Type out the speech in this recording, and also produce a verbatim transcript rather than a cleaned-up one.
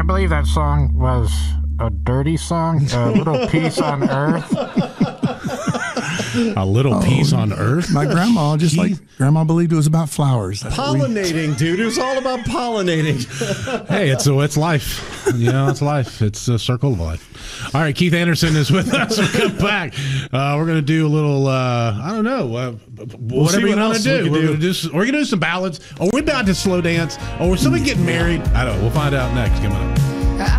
believe that song was a dirty song, A Little Peace on Earth. A Little oh, Peace on Earth? My grandma, just he, like grandma believed it was about flowers. Pollinating, we, dude. It was all about pollinating. Hey, it's it's life. You know, it's life. It's a circle of life. All right, Keith Anderson is with us. We'll come back. Uh, we're going to do a little, uh, I don't know, uh, we'll whatever you want to do. We we're do. going to do. We're going to do some ballads. Or we're about to slow dance. Or somebody getting married. I don't know. We'll find out next. Coming up.